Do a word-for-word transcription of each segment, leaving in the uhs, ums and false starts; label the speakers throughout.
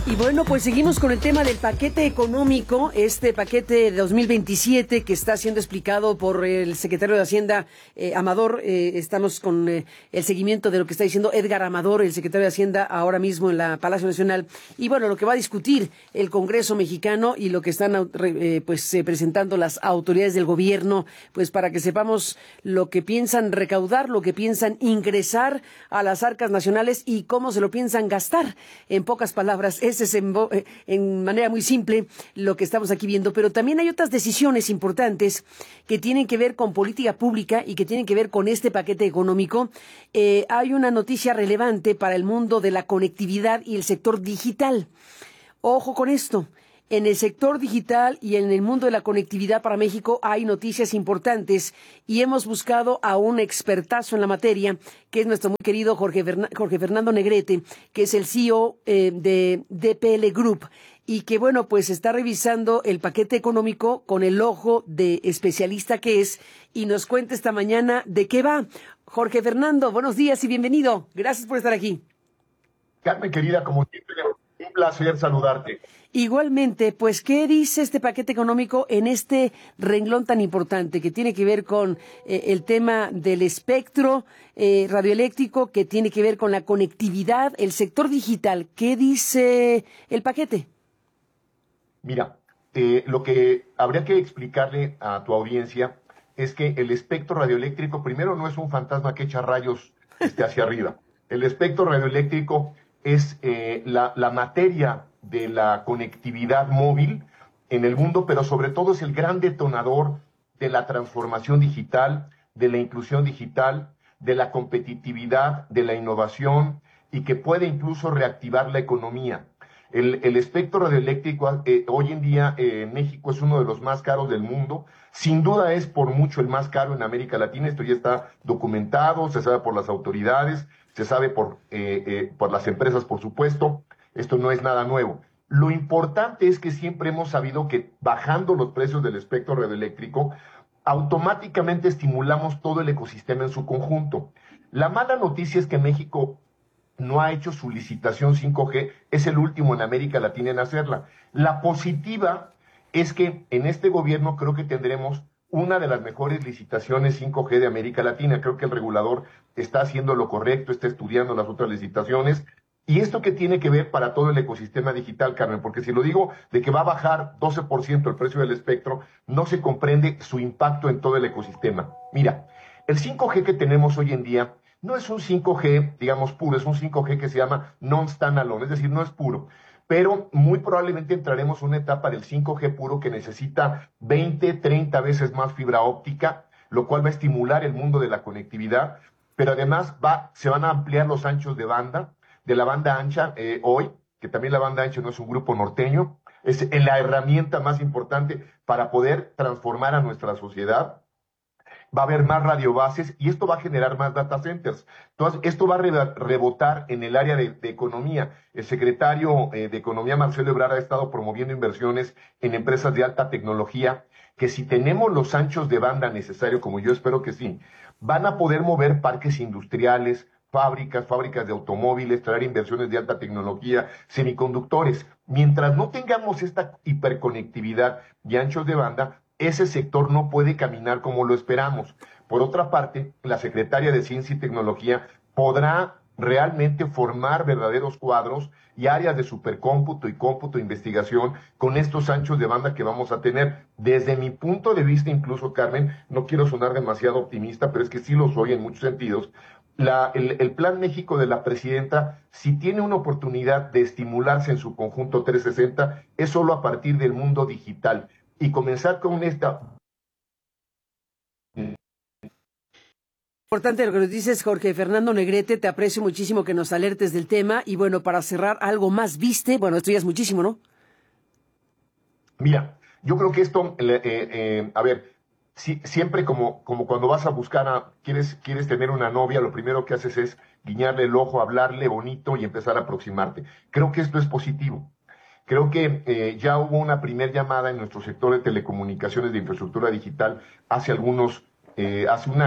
Speaker 1: Y bueno, pues seguimos con el tema del paquete económico, este paquete de dos mil veintisiete que está siendo explicado por el secretario de Hacienda, eh, Amador. Eh, estamos con eh, el seguimiento de lo que está diciendo Edgar Amador, el secretario de Hacienda, ahora mismo en la Palacio Nacional. Y bueno, lo que va a discutir el Congreso mexicano y lo que están eh, pues eh, presentando las autoridades del gobierno, pues para que sepamos lo que piensan recaudar, lo que piensan ingresar a las arcas nacionales y cómo se lo piensan gastar. En pocas palabras, ese es en, en manera muy simple lo que estamos aquí viendo, pero también hay otras decisiones importantes que tienen que ver con política pública y que tienen que ver con este paquete económico. Eh, hay una noticia relevante para el mundo de la conectividad y el sector digital. Ojo con esto. En el sector digital y en el mundo de la conectividad para México hay noticias importantes y hemos buscado a un expertazo en la materia, que es nuestro muy querido Jorge, Fernan- Jorge Fernando Negrete, que es el C E O eh, de D P L Group y que, bueno, pues está revisando el paquete económico con el ojo de especialista que es y nos cuenta esta mañana de qué va. Jorge Fernando, buenos días y bienvenido. Gracias por estar aquí.
Speaker 2: Carmen, querida, como siempre, un placer saludarte.
Speaker 1: Igualmente, pues, ¿qué dice este paquete económico en este renglón tan importante que tiene que ver con eh, el tema del espectro eh, radioeléctrico, que tiene que ver con la conectividad, el sector digital? ¿Qué dice el paquete?
Speaker 2: Mira, eh, lo que habría que explicarle a tu audiencia es que el espectro radioeléctrico, primero, no es un fantasma que echa rayos este, hacia arriba. El espectro radioeléctrico es eh, la, la materia de la conectividad móvil en el mundo, pero sobre todo es el gran detonador de la transformación digital, de la inclusión digital, de la competitividad, de la innovación y que puede incluso reactivar la economía. El, el espectro radioeléctrico eh, hoy en día eh, en México es uno de los más caros del mundo. Sin duda es por mucho el más caro en América Latina. Esto ya está documentado, se sabe por las autoridades, se sabe por, eh, eh, por las empresas, por supuesto. Esto no es nada nuevo. Lo importante es que siempre hemos sabido que bajando los precios del espectro radioeléctrico, automáticamente estimulamos todo el ecosistema en su conjunto. La mala noticia es que México no ha hecho su licitación cinco G, es el último en América Latina en hacerla. La positiva es que en este gobierno creo que tendremos una de las mejores licitaciones cinco G de América Latina. Creo que el regulador está haciendo lo correcto, está estudiando las otras licitaciones. ¿Y esto qué tiene que ver para todo el ecosistema digital, Carmen? Porque si lo digo de que va a bajar doce por ciento el precio del espectro, no se comprende su impacto en todo el ecosistema. Mira, el cinco G que tenemos hoy en día no es un cinco G, digamos, puro, es un cinco G que se llama non-standalone, es decir, no es puro. Pero muy probablemente entraremos en una etapa del cinco G puro que necesita veinte, treinta veces más fibra óptica, lo cual va a estimular el mundo de la conectividad, pero además va, se van a ampliar los anchos de banda, de la banda ancha eh, hoy, que también la banda ancha no es un grupo norteño, es la herramienta más importante para poder transformar a nuestra sociedad. Va a haber más radiobases y esto va a generar más data centers. Entonces, esto va a re- rebotar en el área de, de economía. El secretario eh, de Economía, Marcelo Ebrard, ha estado promoviendo inversiones en empresas de alta tecnología que si tenemos los anchos de banda necesarios, como yo espero que sí, van a poder mover parques industriales, fábricas, fábricas de automóviles, traer inversiones de alta tecnología, semiconductores. Mientras no tengamos esta hiperconectividad y anchos de banda, ese sector no puede caminar como lo esperamos. Por otra parte, la secretaria de Ciencia y Tecnología podrá realmente formar verdaderos cuadros y áreas de supercómputo y cómputo e investigación con estos anchos de banda que vamos a tener. Desde mi punto de vista, incluso, Carmen, no quiero sonar demasiado optimista, pero es que sí lo soy en muchos sentidos. La, el, el Plan México de la presidenta, si tiene una oportunidad de estimularse en su conjunto trescientos sesenta, es solo a partir del mundo digital. Y comenzar con esta...
Speaker 1: Importante lo que nos dices, Jorge Fernando Negrete, te aprecio muchísimo que nos alertes del tema y bueno, para cerrar, algo más viste, bueno, esto ya es muchísimo, ¿no?
Speaker 2: Mira, yo creo que esto, eh, eh, a ver, si, siempre como, como cuando vas a buscar, a, quieres, quieres tener una novia, lo primero que haces es guiñarle el ojo, hablarle bonito y empezar a aproximarte. Creo que esto es positivo. Creo que eh, ya hubo una primer llamada en nuestro sector de telecomunicaciones de infraestructura digital hace algunos, eh, hace un año,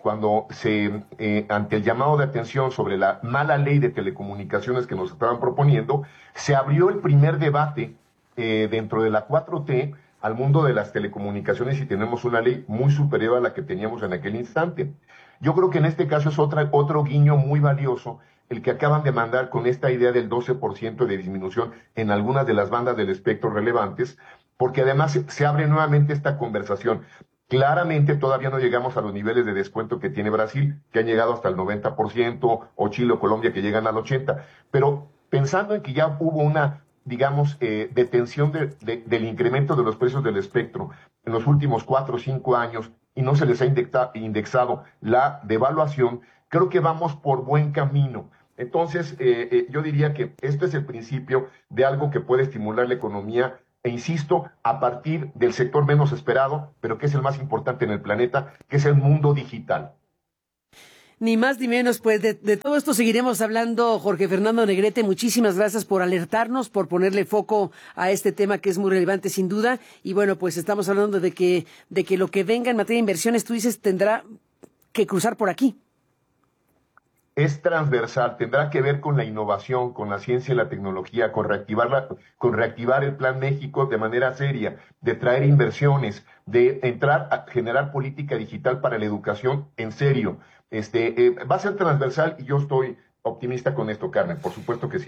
Speaker 2: cuando se, eh, ante el llamado de atención sobre la mala ley de telecomunicaciones que nos estaban proponiendo, se abrió el primer debate eh, dentro de la cuatro T al mundo de las telecomunicaciones y tenemos una ley muy superior a la que teníamos en aquel instante. Yo creo que en este caso es otra, otro guiño muy valioso el que acaban de mandar con esta idea del doce por ciento de disminución en algunas de las bandas del espectro relevantes, porque además se, se abre nuevamente esta conversación. Claramente todavía no llegamos a los niveles de descuento que tiene Brasil, que han llegado hasta el noventa por ciento, o Chile o Colombia que llegan al ochenta por ciento, pero pensando en que ya hubo una, digamos, eh, detención de, de, del incremento de los precios del espectro en los últimos cuatro o cinco años y no se les ha indexado, indexado la devaluación, creo que vamos por buen camino. Entonces, eh, eh, yo diría que este es el principio de algo que puede estimular la economía, e insisto, a partir del sector menos esperado, pero que es el más importante en el planeta, que es el mundo digital.
Speaker 1: Ni más ni menos, pues de, de todo esto seguiremos hablando, Jorge Fernando Negrete. Muchísimas gracias por alertarnos, por ponerle foco a este tema que es muy relevante sin duda. Y bueno, pues estamos hablando de que, de que lo que venga en materia de inversiones, tú dices, tendrá que cruzar por aquí.
Speaker 2: Es transversal, tendrá que ver con la innovación, con la ciencia y la tecnología, con reactivar, la, con reactivar el Plan México de manera seria, de traer inversiones, de entrar a generar política digital para la educación en serio. Este, eh, va a ser transversal y yo estoy optimista con esto, Carmen, por supuesto que sí.